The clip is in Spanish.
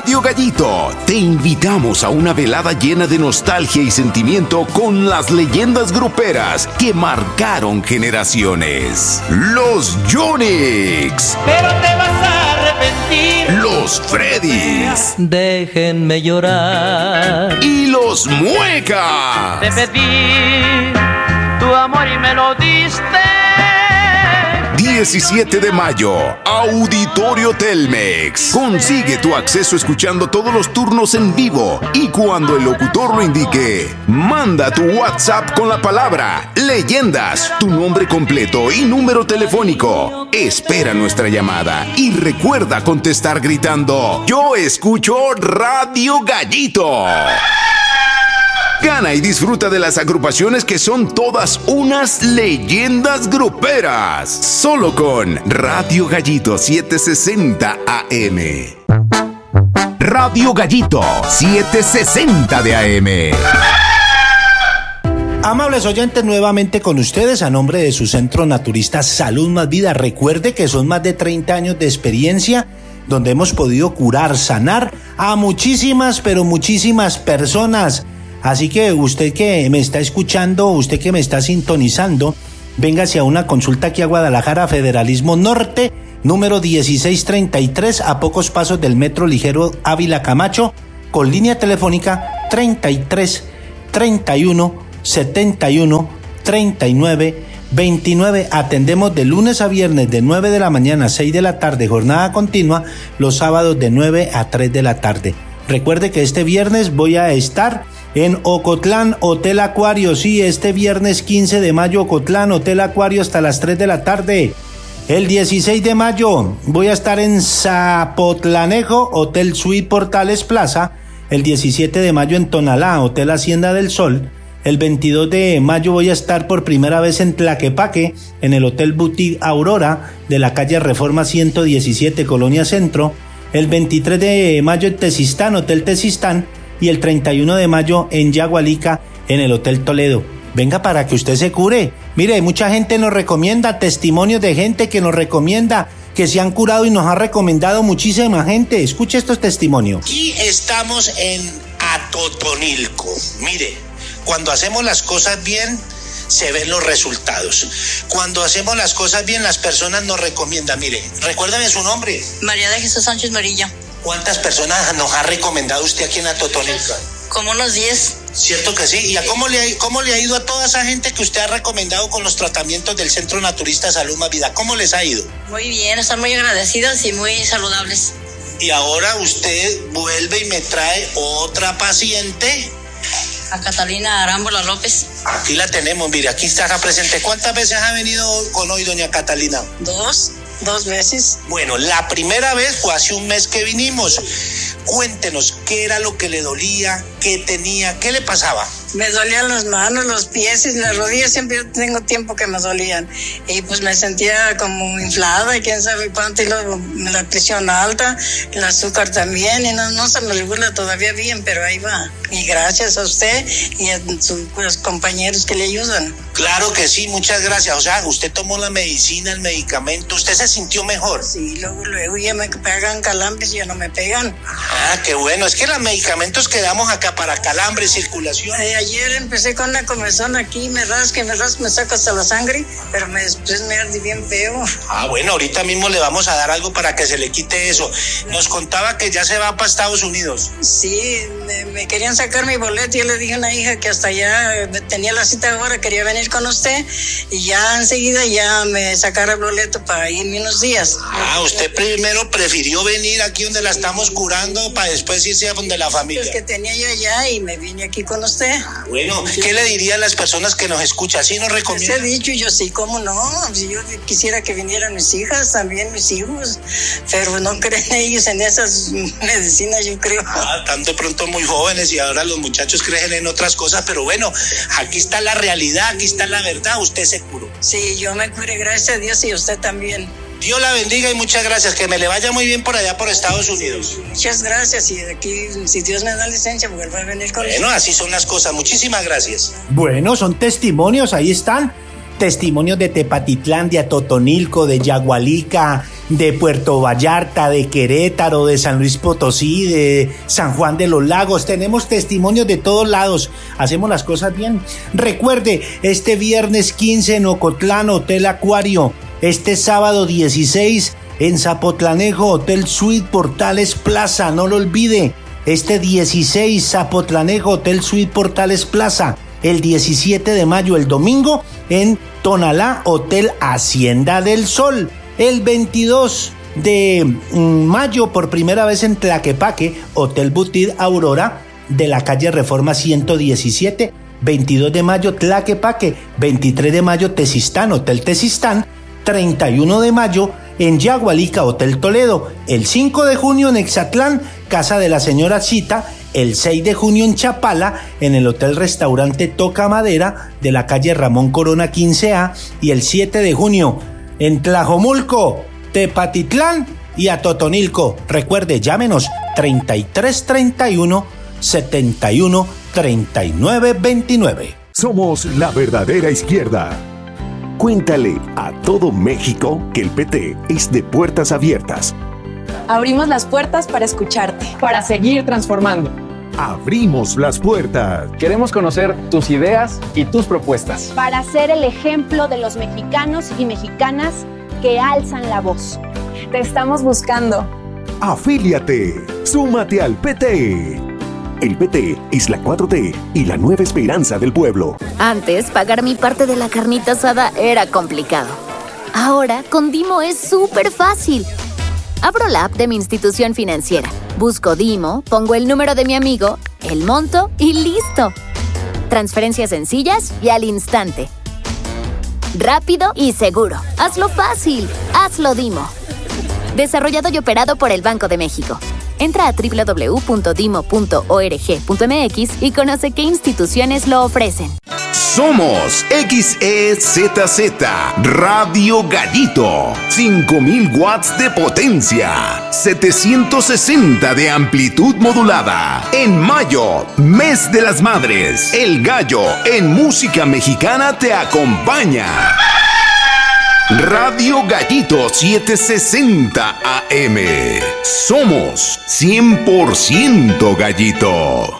Radio Gallito, te invitamos a una velada llena de nostalgia y sentimiento con las leyendas gruperas que marcaron generaciones. Los Yonix. Pero te vas a arrepentir. Los Freddys. Déjenme llorar. Y los Muecas. Te pedí tu amor y me lo diste. 17 de mayo, Auditorio Telmex. Consigue tu acceso escuchando todos los turnos en vivo y cuando el locutor lo indique, manda tu WhatsApp con la palabra Leyendas, tu nombre completo y número telefónico. Espera nuestra llamada y recuerda contestar gritando: yo escucho Radio Gallito. Gana y disfruta de las agrupaciones que son todas unas leyendas gruperas. Solo con Radio Gallito 760 AM. Radio Gallito 760 de AM. Amables oyentes, nuevamente con ustedes a nombre de su Centro Naturista Salud Más Vida. Recuerde que son más de 30 años de experiencia donde hemos podido curar, sanar a muchísimas, pero muchísimas personas. Así que usted que me está escuchando, usted que me está sintonizando, véngase a una consulta aquí a Guadalajara, Federalismo Norte, número 1633, a pocos pasos del Metro Ligero Ávila Camacho, con línea telefónica 33 31 71 39 29. Atendemos de lunes a viernes de 9 de la mañana a 6 de la tarde, jornada continua, los sábados de 9 a 3 de la tarde. Recuerde que este viernes voy a estar en Ocotlán, Hotel Acuario. Sí, este viernes 15 de mayo, Ocotlán, Hotel Acuario hasta las 3 de la tarde. El 16 de mayo voy a estar en Zapotlanejo, Hotel Suite Portales Plaza. El 17 de mayo en Tonalá, Hotel Hacienda del Sol. El 22 de mayo voy a estar por primera vez en Tlaquepaque, en el Hotel Boutique Aurora de la calle Reforma 117, Colonia Centro. El 23 de mayo en Tezistán, Hotel Tezistán. Y el 31 de mayo en Yagualica, en el Hotel Toledo. Venga para que usted se cure. Mire, mucha gente nos recomienda, testimonios de gente que nos recomienda, que se han curado y nos ha recomendado muchísima gente. Escuche estos testimonios. Aquí estamos en Atotonilco. Mire, cuando hacemos las cosas bien, se ven los resultados. Cuando hacemos las cosas bien, las personas nos recomiendan. Mire, recuérdame su nombre. María de Jesús Sánchez Marilla. ¿Cuántas personas nos ha recomendado usted aquí en Atotonilco? Como unos 10. ¿Cierto que sí? ¿Y a cómo le ha ido a toda esa gente que usted ha recomendado con los tratamientos del Centro Naturista Salud Más Vida? ¿Cómo les ha ido? Muy bien, están muy agradecidas y muy saludables. Y ahora usted vuelve y me trae otra paciente. A Catalina Arámbula López. Aquí la tenemos, mire, aquí está presente. ¿Cuántas veces ha venido con hoy, doña Catalina? 2 veces. Bueno, la primera vez fue hace un mes que vinimos. Cuéntenos, ¿qué era lo que le dolía? ¿Qué tenía? ¿Qué le pasaba? Me dolían las manos, los pies y las rodillas, siempre tengo tiempo que me dolían. Y pues me sentía como inflada y quién sabe cuánto, y la presión alta, el azúcar también, y no se me regula todavía bien, pero ahí va. Y gracias a usted y a sus compañeros que le ayudan. Claro que sí, muchas gracias. O sea, usted tomó la medicina, el medicamento, ¿usted se sintió mejor? Sí, luego ya me pegan calambres y ya no me pegan. Ah, qué bueno. Es que los medicamentos que damos acá para calambres, circulación. Ayer empecé con una comezón aquí, me rasca, me saca hasta la sangre, pero después me arde bien feo. Ah, bueno, ahorita mismo le vamos a dar algo para que se le quite eso. Nos contaba que ya se va para Estados Unidos. Sí, me querían sacar mi boleto. Yo le dije a una hija que hasta allá tenía la cita ahora, quería venir con usted, y ya enseguida ya me sacaron el boleto para irme unos días. Ah, usted primero prefirió venir aquí donde la estamos curando para después irse a donde la familia. Es que tenía yo allá y me vine aquí con usted. Bueno, ¿qué le diría a las personas que nos escuchan? ¿Sí nos recomienda? Les he dicho, yo sí, ¿cómo no? Si yo quisiera que vinieran mis hijas, también mis hijos, pero no creen ellos en esas medicinas, yo creo. Ah, tan de pronto muy jóvenes y ahora los muchachos creen en otras cosas, pero bueno, aquí está la realidad, aquí está la verdad, usted se curó. Sí, yo me curé, gracias a Dios, y usted también. Dios la bendiga y muchas gracias, que me le vaya muy bien por allá por Estados Unidos. Muchas gracias, y de aquí, si Dios me da licencia, vuelvo a venir con usted. Bueno, así son las cosas, muchísimas gracias. Bueno, son testimonios, ahí están. testimonios de Tepatitlán, de Atotonilco, de Yagualica, de Puerto Vallarta, de Querétaro, de San Luis Potosí, de San Juan de los Lagos. Tenemos testimonios de todos lados. Hacemos las cosas bien. Recuerde, este viernes 15 en Ocotlán, Hotel Acuario. Este sábado 16 en Zapotlanejo, Hotel Suite Portales Plaza. No lo olvide. Este 16 Zapotlanejo, Hotel Suite Portales Plaza. El 17 de mayo, el domingo, en Tonalá, Hotel Hacienda del Sol. El 22 de mayo, por primera vez en Tlaquepaque, Hotel Boutique Aurora, de la calle Reforma 117. 22 de mayo, Tlaquepaque. 23 de mayo, Tezistán, Hotel Tezistán. 31 de mayo, en Yagualica, Hotel Toledo. El 5 de junio, en Exatlán, Casa de la Señora Chita. El 6 de junio en Chapala, en el Hotel Restaurante Toca Madera, de la calle Ramón Corona 15A. Y el 7 de junio en Tlajomulco, Tepatitlán y Atotonilco. Recuerde, llámenos 3331 71 39 29. Somos la verdadera izquierda. Cuéntale a todo México que el PT es de puertas abiertas. Abrimos las puertas para escucharte. Para seguir transformando. Abrimos las puertas. Queremos conocer tus ideas y tus propuestas. Para ser el ejemplo de los mexicanos y mexicanas que alzan la voz. Te estamos buscando. Afíliate. Súmate al PT. El PT es la 4T y la nueva esperanza del pueblo. Antes, pagar mi parte de la carnita asada era complicado. Ahora, con Dimo es súper fácil. Abro la app de mi institución financiera, busco Dimo, pongo el número de mi amigo, el monto y ¡listo! Transferencias sencillas y al instante. Rápido y seguro. Hazlo fácil. Hazlo Dimo. Desarrollado y operado por el Banco de México. Entra a www.dimo.org.mx y conoce qué instituciones lo ofrecen. Somos XEZZ Radio Gallito. 5000 watts de potencia. 760 de amplitud modulada. En mayo, mes de las madres. El Gallo en música mexicana te acompaña. Radio Gallito 760 AM. Somos 100% Gallito.